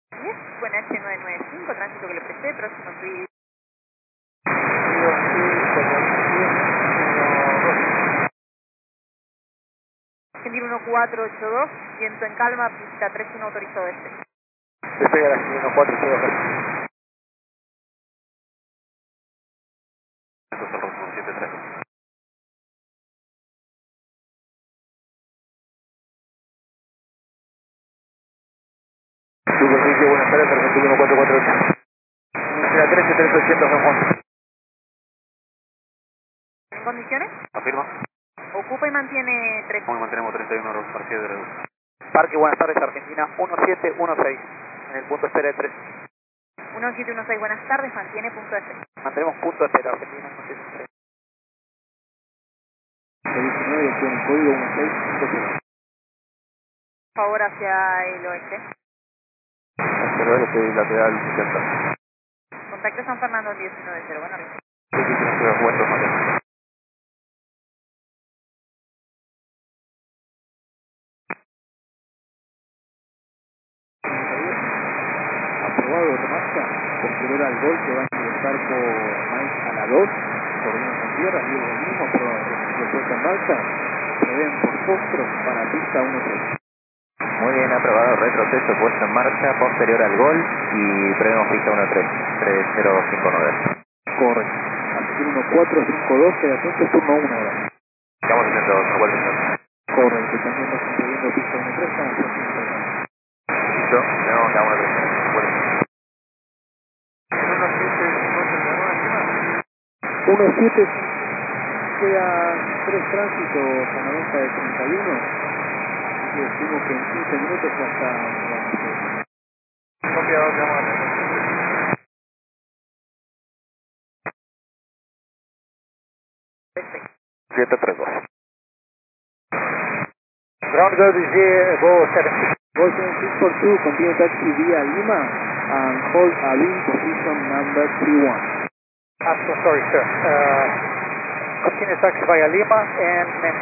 Yes, buena H995, tránsito que le presté, próximo tweet. 1482, viento en calma, pista 31 autorizado este. Despega la 1482. Entonces el rumbo 73. Superficie, buenas tardes, Argentina 1448. La 13380 San Juan. ¿En condiciones? ¿Afirma? Ocupa y mantiene 3. Hoy mantenemos 31 horas parcial de reducción. Parque, buenas tardes, Argentina 1716. En el punto espera de 3. 1716, buenas tardes, mantiene punto F. Mantenemos punto espera, Argentina 1716. 19 tiene el código 1650. Favor hacia el oeste. Pero este lateral 60. Contacto San Fernando 19-0, bueno. Aprobado de marcha, posterior al gol que va a ingresar por Mike a la 2, Corriendo con tierra, Diego el mismo, aprobado de puesta en marcha, prevén por Fostro para pista 1-3. Muy bien, aprobado, retroceso puesto en marcha, posterior al gol y prevemos pista 1-3, 3059. Correcto. Argentina 1452, queda atento, turno 1 ahora. Estamos haciendo igual de Correcto, también nos incluyendo pista 1-3, estamos próximos al gol. listo, tenemos la 1-3. 1-7, quedan 3 tránsitos a la venta de 31. Y decimos que en 15 minutos ya está. Copiado, te vamos a hacer. 732. Ground go to Go 70. Go 7642, continue taxi via Lima and hold Avin position number 31. I'm so sorry, sir. Continue taxi via Lima and